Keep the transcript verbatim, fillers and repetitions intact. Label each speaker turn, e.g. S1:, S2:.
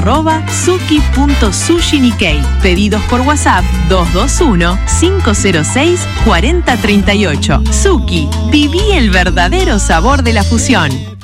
S1: arroba suki punto sushi nikkei. Pedidos por WhatsApp dos dos uno, cinco cero seis, cuatro cero tres ocho. Suki, viví el verdadero sabor de la fusión.